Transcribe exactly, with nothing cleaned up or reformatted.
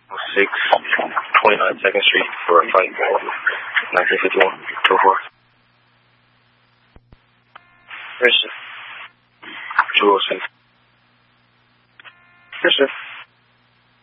six, twenty-nine second Street for a fight, nineteen fifty-one, two four. Yes, sir. two oh six. Yes, sir.